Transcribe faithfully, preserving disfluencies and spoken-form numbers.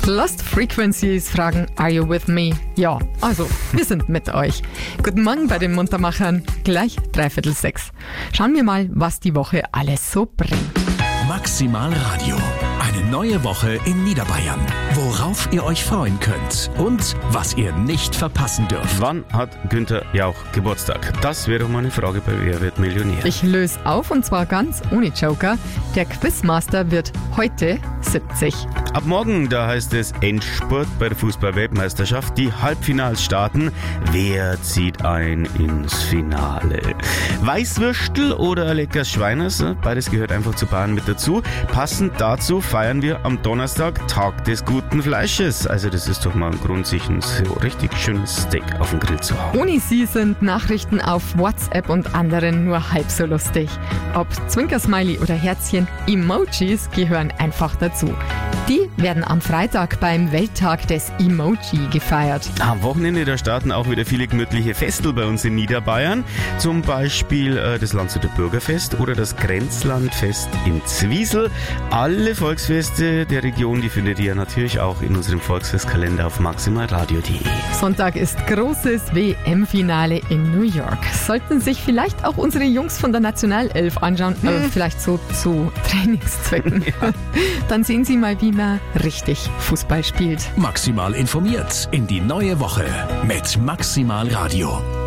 Lost Frequencies fragen, are you with me? Ja, also, wir sind mit euch. Guten Morgen bei den Muntermachern. Gleich dreiviertel sechs. Schauen wir mal, was die Woche alles so bringt. Maximal Radio. Eine neue Woche in Niederbayern. Worauf ihr euch freuen könnt und was ihr nicht verpassen dürft. Wann hat Günther Jauch Geburtstag? Das wäre doch mal eine Frage bei Wer wird Millionär? Ich löse auf und zwar ganz ohne Joker. Der Quizmaster wird heute siebzig. Ab morgen, da heißt es Endspurt bei der Fußball-Weltmeisterschaft. Die Halbfinals starten. Wer zieht ein ins Finale? Weißwürstel oder Leckers Schweiners? Beides gehört einfach zu Bayern mit dazu. Passend dazu feiern wir am Donnerstag Tag des guten Fleisches. Also das ist doch mal ein Grund, sich ein so richtig schönes Steak auf den Grill zu hauen. Ohne sie sind Nachrichten auf WhatsApp und anderen nur halb so lustig. Ob Zwinkersmiley oder Herzchen, Emojis gehören einfach dazu. Die werden am Freitag beim Welttag des Emoji gefeiert. Am Wochenende, da starten auch wieder viele gemütliche Festel bei uns in Niederbayern. Zum Beispiel äh, das Landshuter Bürgerfest oder das Grenzlandfest in Zwiesel. Alle Volksfeste der Region, die findet ihr natürlich auch in unserem Volksfestkalender auf maximalradio punkt de. Sonntag ist großes W M-Finale in New York. Sollten sich vielleicht auch unsere Jungs von der Nationalelf anschauen, hm. äh, vielleicht so zu Trainingszwecken. Ja. Dann sehen sie mal, wie man richtig Fußball spielt. Maximal informiert in die neue Woche mit Maximal Radio.